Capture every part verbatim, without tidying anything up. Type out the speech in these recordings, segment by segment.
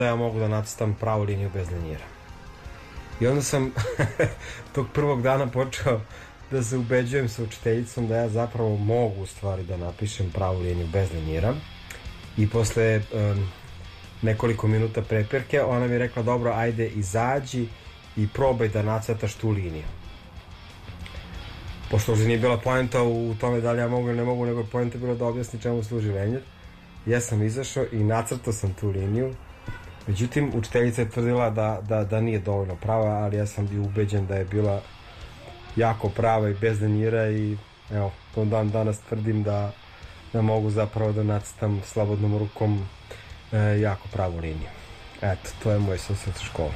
da ja mogu da nacrtam pravu liniju bez linjera. I onda sam tog prvog dana počeo da se ubeđujem sa učiteljicom da ja zapravo mogu u stvari da napišem pravu liniju bez linjera. I posle um, nekoliko minuta prepirke ona mi je rekla, dobro, ajde izađi i probaj da nacrtaš tu liniju. Pošto ovdje nije bila poenta u tome da li ja mogu ili ne mogu, nego poenta je bila da objasni čemu služi lenjer. Ja sam izašao i nacrtao sam tu liniju. Međutim, učiteljica je tvrdila da, da, da nije dovoljno prava, ali ja sam bio ubeđen da je bila jako prava i bez lenjira i evo, to dan danas tvrdim da, da mogu zapravo da nacrtam slobodnom rukom e, jako pravu liniju. Eto, to je moj susret u školu.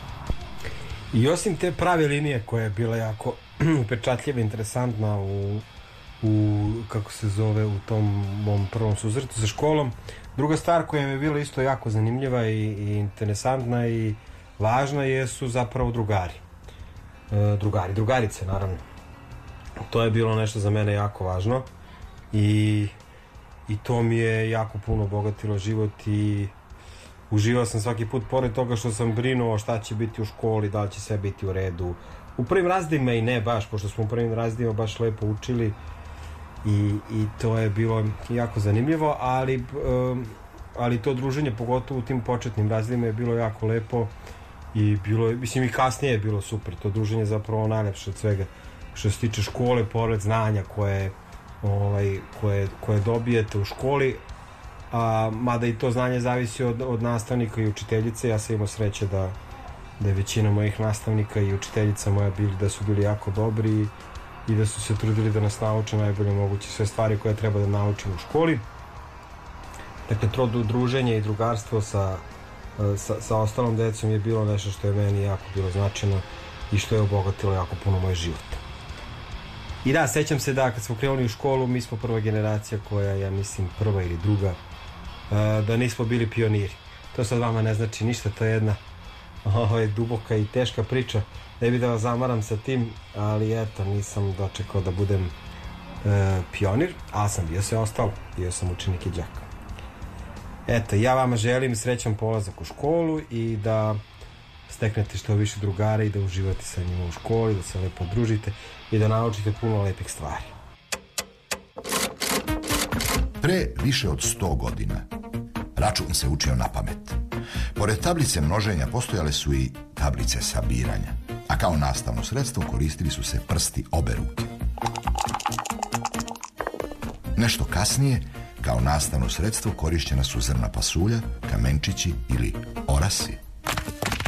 I osim te prave linije koja je bila jako upečatljiva, interesantna u, u, kako se zove, u tom mom prvom susretu sa školom, druga stvar koja mi je bila isto jako zanimljiva i, i interesantna i važna jesu zapravo drugari. E, drugari, drugarice naravno. To je bilo nešto za mene jako važno i, i to mi je jako puno obogatilo život i uživao sam svaki put, pored toga što sam brinuo šta će biti u školi, da li će sve biti u redu. U prvim razdima i ne baš, pošto smo u prvim razdima baš lepo učili i, i to je bilo jako zanimljivo, ali, um, ali to druženje, pogotovo u tim početnim razdima, je bilo jako lepo i bilo, mislim, i kasnije je bilo super. To druženje je zapravo najlepše od svega što se tiče škole, pored znanja koje, ovaj, koje, koje dobijete u školi. A, mada i to znanje zavisi od, od nastavnika i učiteljice. Ja sam imao sreće da, da je većina mojih nastavnika i učiteljica moja bili, da su bili jako dobri i, i da su se trudili da nas nauče najbolje moguće sve stvari koje treba da naučimo u školi. Dakle, to druženje i drugarstvo sa, sa, sa ostalom decom je bilo nešto što je meni jako bilo značajno i što je obogatilo jako puno moj život. I da, sećam se da kad smo krenuli u školu, mi smo prva generacija koja, ja mislim, prva ili druga, da nismo bili pioniri. To sad vama ne znači ništa, to je jedna ovaj, duboka i teška priča. Ne bih da vas zamaram sa tim, ali eto, nisam dočekao da budem e, pionir, ali sam bio sve ostalo, bio sam učenik i đak. Eto, ja vama želim srećan polazak u školu i da steknete što više drugara i da uživate sa njima u školi, da se lepo družite i da naučite puno lepih stvari. Pre više od sto godina račun se učio na pamet. Pored tablice množenja postojale su i tablice sabiranja, a kao nastavno sredstvo koristili su se prsti obe ruke. Nešto kasnije, kao nastavno sredstvo korišćena su zrna pasulja, kamenčići ili orasi.